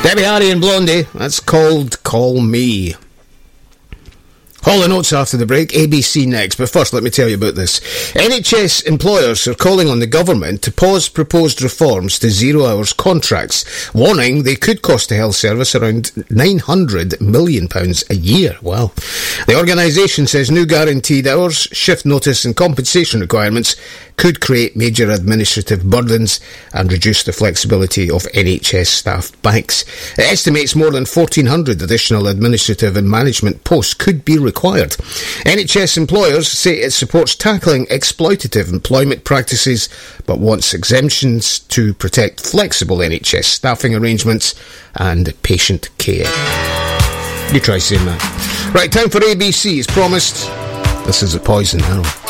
Debbie Harry and Blondie, that's called Call Me. Hall of Notes after the break, ABC next, but first let me tell you about this. NHS employers are calling on the government to pause proposed reforms to 0 hours contracts, warning they could cost the health service around £900 million a year. Wow. The organisation says new guaranteed hours, shift notice and compensation requirements could create major administrative burdens and reduce the flexibility of NHS staff banks. It estimates more than 1,400 additional administrative and management posts could be required. NHS employers say it supports tackling exploitative employment practices but wants exemptions to protect flexible NHS staffing arrangements and patient care. You try saying that. Right, time for ABC as promised. This is a Poison Arrow.